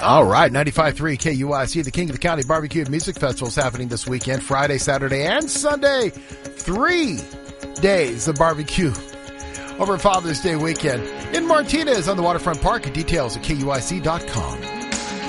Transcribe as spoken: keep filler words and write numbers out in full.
All right, ninety-five point three K U I C, the King of the County Barbecue and Music Festival is happening this weekend, Friday, Saturday, and Sunday. Three days of barbecue over Father's Day weekend in Martinez on the Waterfront Park. Details at K U I C dot com.